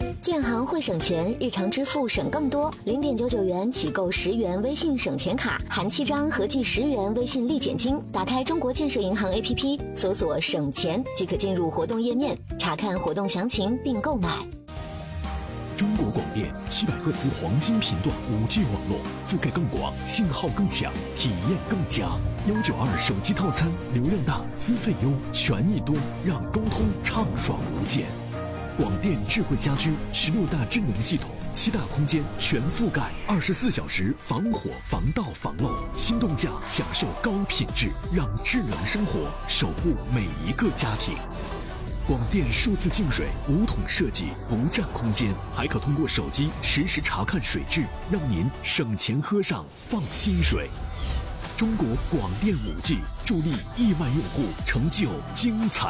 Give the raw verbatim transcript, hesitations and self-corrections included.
建行会省钱，日常支付省更多。零点九九元起购十元微信省钱卡，含七张，合计十元微信立减金。打开中国建设银行 A P P， 搜索“省钱”即可进入活动页面，查看活动详情并购买。 中国广电七百赫兹黄金频段 五 G 网络，覆盖更广，信号更强，体验更佳。一九二手机套餐，流量大，资费优，权益多，让沟通畅爽无间。广电智慧家居十六大智能系统，七大空间全覆盖，二十四小时防火防盗防漏，心动价享受高品质，让智能生活守护每一个家庭。广电数字净水无桶设计，不占空间，还可通过手机实时查看水质，让您省钱喝上放心水。中国广电 五 G 助力亿万用户成就精彩